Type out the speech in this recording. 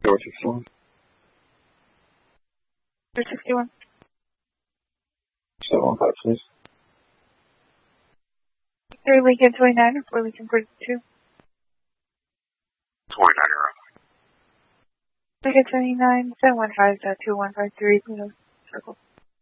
461. 361. 715, please. 3 Lincoln 29 or 4 Lincoln 42. 29er. Lincoln 29, 715.2153, Circle.